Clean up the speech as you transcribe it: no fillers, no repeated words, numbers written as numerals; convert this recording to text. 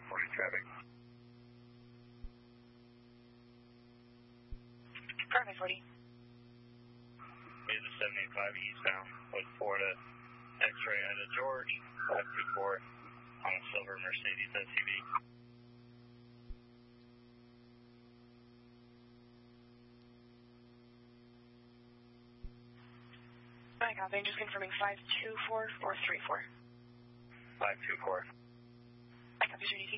540 traffic. Car 540. Be the 785 eastbound with Florida X-ray out of George, 524 on a silver Mercedes SUV. Hi, copy. Just confirming 524 or 34. 524. Hi, copy.